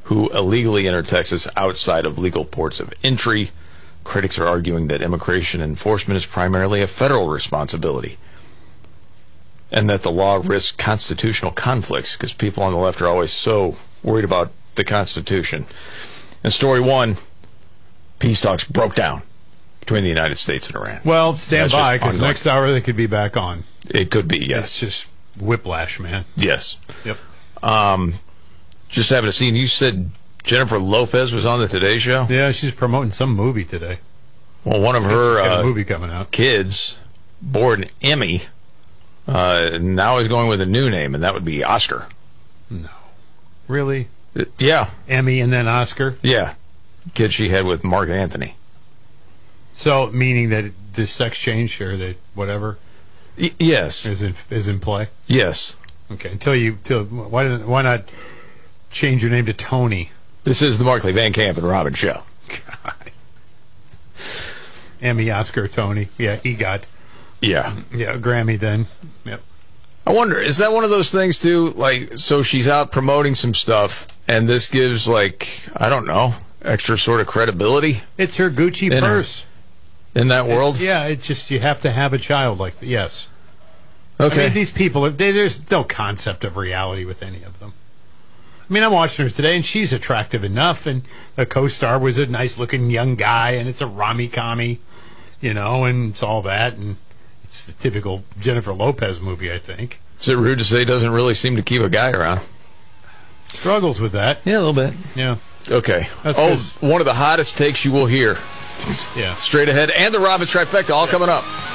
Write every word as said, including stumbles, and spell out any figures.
who illegally enter Texas outside of legal ports of entry. Critics are arguing that immigration enforcement is primarily a federal responsibility and that the law risks constitutional conflicts because people on the left are always so worried about the Constitution. And story one, peace talks broke down between the United States and Iran. Well, stand That's by, just because ongoing. next hour they could be back on. It could be, It's yes. just whiplash, man. Yes. Yep. Um, just having a scene. You said Jennifer Lopez was on the Today Show? Yeah, she's promoting some movie today. Well, one of her She's got a uh, movie coming out. kids bore an Emmy. Uh, now is going with a new name, and that would be Oscar. No. Really? Uh, yeah. Emmy and then Oscar? Yeah. Kid she had with Mark Anthony. So, meaning that the sex change or the whatever Y- yes. is in, is in play? Yes. Okay, until you, till, why, didn't- why not change your name to Tony? This is the Markley, Van Camp, and Robin Show. God. Emmy, Oscar, Tony. Yeah, EGOT. Yeah. Yeah, Grammy then. Yep. I wonder, is that one of those things, too? Like, so she's out promoting some stuff, and this gives, like, I don't know, extra sort of credibility It's her Gucci In her- purse. in that world? It- yeah, it's just you have to have a child like that. Yes. Okay. I mean, these people, they, there's no concept of reality with any of them. I mean, I'm watching her today, and she's attractive enough, and the co-star was a nice-looking young guy, and it's a Rami-Kami, you know, and it's all that, and it's the typical Jennifer Lopez movie, I think. Is it rude to say doesn't really seem to keep a guy around? Struggles with that. Yeah, a little bit. Yeah, Okay. That's oh, 'cause- one of the hottest takes you will hear. yeah. Straight ahead. And the Robin Trifecta all coming up.